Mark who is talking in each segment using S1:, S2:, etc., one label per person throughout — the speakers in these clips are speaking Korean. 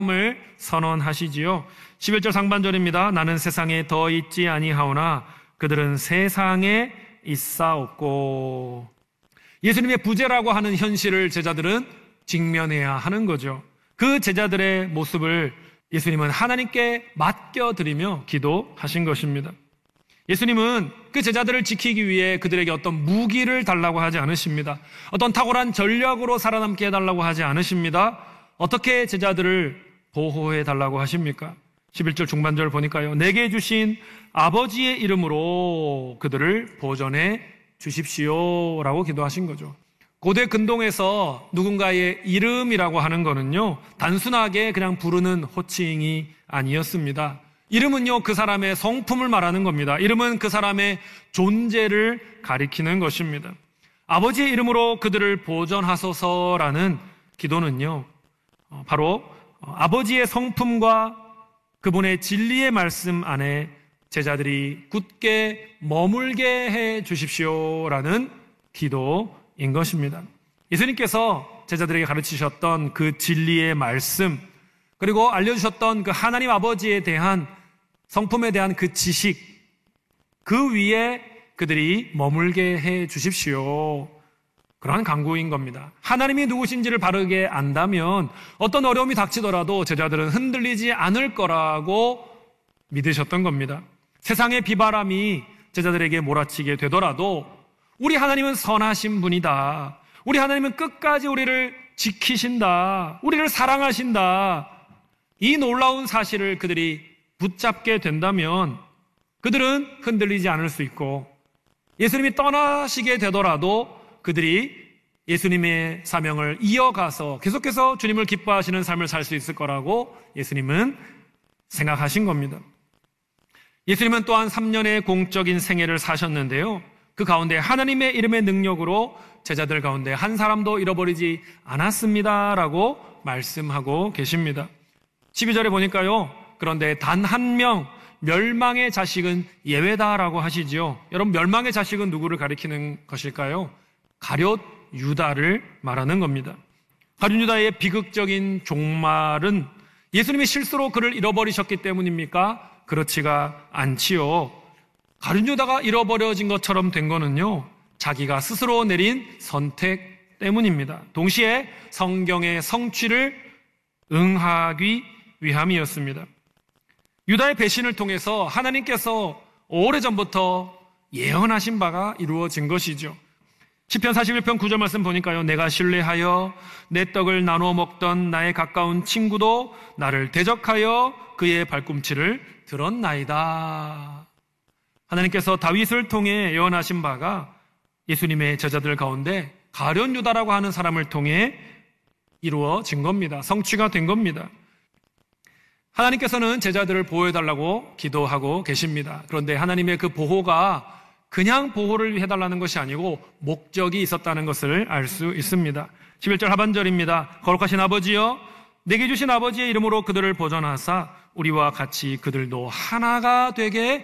S1: 을 선언하시지요. 11절 상반절입니다. 나는 세상에 더 있지 아니하오나 그들은 세상에 있사옵고. 예수님의 부재라고 하는 현실을 제자들은 직면해야 하는 거죠. 그 제자들의 모습을 예수님은 하나님께 맡겨드리며 기도하신 것입니다. 예수님은 그 제자들을 지키기 위해 그들에게 어떤 무기를 달라고 하지 않으십니다. 어떤 탁월한 전략으로 살아남게 해달라고 하지 않으십니다. 어떻게 제자들을 보호해달라고 하십니까? 11절 중반절 보니까요. 내게 주신 아버지의 이름으로 그들을 보존해 주십시오 라고 기도하신 거죠. 고대 근동에서 누군가의 이름이라고 하는 거는요, 단순하게 그냥 부르는 호칭이 아니었습니다. 이름은요, 그 사람의 성품을 말하는 겁니다. 이름은 그 사람의 존재를 가리키는 것입니다. 아버지의 이름으로 그들을 보존하소서라는 기도는요, 바로 아버지의 성품과 그분의 진리의 말씀 안에 제자들이 굳게 머물게 해 주십시오라는 기도인 것입니다. 예수님께서 제자들에게 가르치셨던 그 진리의 말씀, 그리고 알려주셨던 그 하나님 아버지에 대한 성품에 대한 그 지식, 그 위에 그들이 머물게 해 주십시오. 그러한 간구인 겁니다. 하나님이 누구신지를 바르게 안다면 어떤 어려움이 닥치더라도 제자들은 흔들리지 않을 거라고 믿으셨던 겁니다. 세상의 비바람이 제자들에게 몰아치게 되더라도 우리 하나님은 선하신 분이다. 우리 하나님은 끝까지 우리를 지키신다. 우리를 사랑하신다. 이 놀라운 사실을 그들이 붙잡게 된다면 그들은 흔들리지 않을 수 있고, 예수님이 떠나시게 되더라도 그들이 예수님의 사명을 이어가서 계속해서 주님을 기뻐하시는 삶을 살 수 있을 거라고 예수님은 생각하신 겁니다. 예수님은 또한 3년의 공적인 생애를 사셨는데요, 그 가운데 하나님의 이름의 능력으로 제자들 가운데 한 사람도 잃어버리지 않았습니다라고 말씀하고 계십니다. 12절에 보니까요, 그런데 단 한 명 멸망의 자식은 예외다라고 하시지요. 여러분, 멸망의 자식은 누구를 가리키는 것일까요? 가룟 유다를 말하는 겁니다. 가룟 유다의 비극적인 종말은 예수님이 실수로 그를 잃어버리셨기 때문입니까? 그렇지가 않지요. 가룟 유다가 잃어버려진 것처럼 된 거는요, 자기가 스스로 내린 선택 때문입니다. 동시에 성경의 성취를 응하기 위함이었습니다. 유다의 배신을 통해서 하나님께서 오래전부터 예언하신 바가 이루어진 것이죠. 시편 41편 9절 말씀 보니까요, 내가 신뢰하여 내 떡을 나누어 먹던 나의 가까운 친구도 나를 대적하여 그의 발꿈치를 들었나이다. 하나님께서 다윗을 통해 예언하신 바가 예수님의 제자들 가운데 가룟 유다라고 하는 사람을 통해 이루어진 겁니다. 성취가 된 겁니다. 하나님께서는 제자들을 보호해달라고 기도하고 계십니다. 그런데 하나님의 그 보호가 그냥 보호를 해달라는 것이 아니고 목적이 있었다는 것을 알 수 있습니다. 11절 하반절입니다. 거룩하신 아버지여, 내게 주신 아버지의 이름으로 그들을 보존하사 우리와 같이 그들도 하나가 되게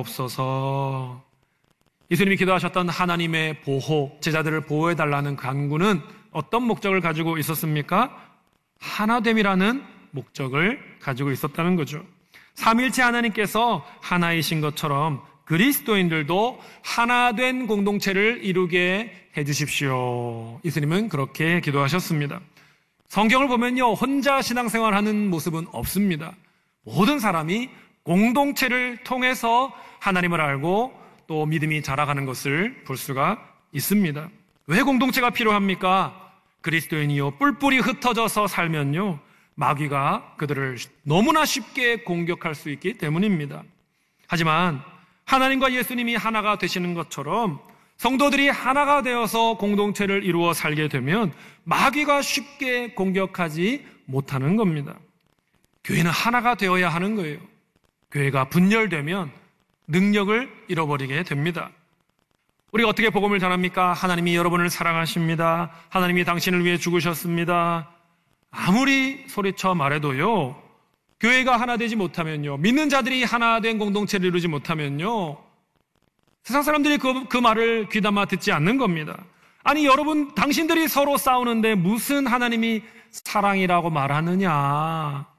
S1: 하옵소서. 예수님이 기도하셨던 하나님의 보호, 제자들을 보호해달라는 간구는 어떤 목적을 가지고 있었습니까? 하나됨이라는 목적을 가지고 있었다는 거죠. 삼일체 하나님께서 하나이신 것처럼 그리스도인들도 하나된 공동체를 이루게 해주십시오. 예수님은 그렇게 기도하셨습니다. 성경을 보면요, 혼자 신앙생활하는 모습은 없습니다. 모든 사람이 공동체를 통해서 하나님을 알고 또 믿음이 자라가는 것을 볼 수가 있습니다. 왜 공동체가 필요합니까? 그리스도인이요, 뿔뿔이 흩어져서 살면요, 마귀가 그들을 너무나 쉽게 공격할 수 있기 때문입니다. 하지만 하나님과 예수님이 하나가 되시는 것처럼 성도들이 하나가 되어서 공동체를 이루어 살게 되면 마귀가 쉽게 공격하지 못하는 겁니다. 교회는 하나가 되어야 하는 거예요. 교회가 분열되면 능력을 잃어버리게 됩니다. 우리가 어떻게 복음을 전합니까? 하나님이 여러분을 사랑하십니다. 하나님이 당신을 위해 죽으셨습니다. 아무리 소리쳐 말해도요, 교회가 하나 되지 못하면요, 믿는 자들이 하나 된 공동체를 이루지 못하면요, 세상 사람들이 그 말을 귀담아 듣지 않는 겁니다. 아니, 여러분, 당신들이 서로 싸우는데 무슨 하나님이 사랑이라고 말하느냐?